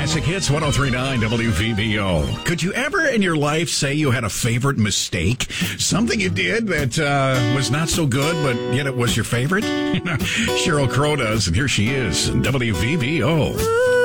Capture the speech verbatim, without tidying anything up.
Classic Hits one oh three point nine W V B O. Could you ever in your life say you had a favorite mistake? Something you did that uh, was not so good, but yet it was your favorite? Sheryl Crow does, and here she is in W V B O.